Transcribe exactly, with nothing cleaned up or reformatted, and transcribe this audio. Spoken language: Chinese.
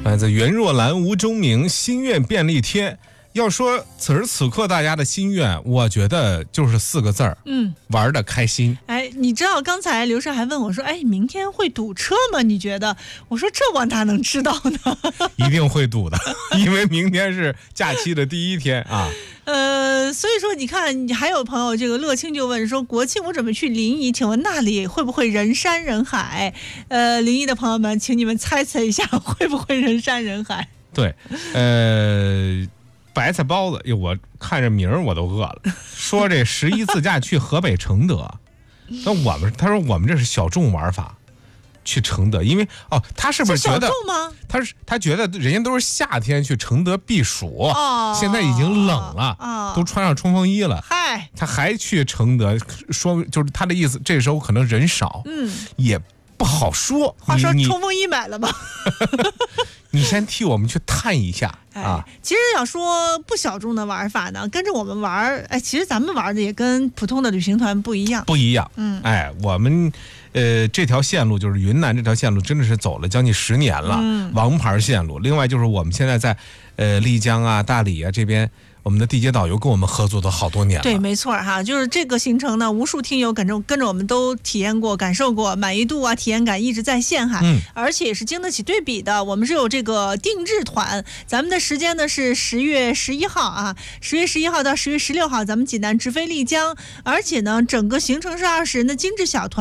来自袁若兰、吴忠明，心愿便利贴。要说此时此刻大家的心愿，我觉得就是四个字儿， 嗯， 玩的开心。 哎，你知道刚才刘少还问我说，哎，明天会堵车吗？你觉得？我说这我哪能知道呢？ 一定会堵的，因为明天是假期的第一天啊。 呃，所以说你看，还有朋友这个乐清就问说，国庆我准备去临沂，请问那里会不会人山人海？呃，临沂的朋友们，请你们猜测一下，会不会人山人海？ 对，呃。白菜包子，我看着名儿我都饿了。说这十一自驾去河北承德，那我们他说我们这是小众玩法，去承德，因为哦，他是不是觉得小众吗？ 他是他觉得人家都是夏天去承德避暑， 哦， 现在已经冷了， 哦， 都穿上冲锋衣了， 嗨， 他还去承德，说就是他的意思，这时候可能人少， 嗯， 也不好说。 话说冲锋衣买了吗？ 你先替我们去探一下啊！ 哎、其实要说不小众的玩法呢，跟着我们玩，哎，其实咱们玩的也跟普通的旅行团不一样， 不一样。 嗯， 哎，我们呃这条线路就是云南这条线路，真的是走了将近十年了， 嗯、 王牌线路。另外就是我们现在在呃丽江啊、大理啊这边。我们的地接导游跟我们合作都好多年了， 对，没错哈，就是这个行程呢，无数听友跟着跟着我们都体验过、感受过，满意度啊、体验感一直在线哈， 嗯， 而且也是经得起对比的。我们是有这个定制团，咱们的时间呢是十月十一号啊，十月十一号到十月十六号，咱们济南直飞丽江，而且呢，整个行程是二十人的精致小团。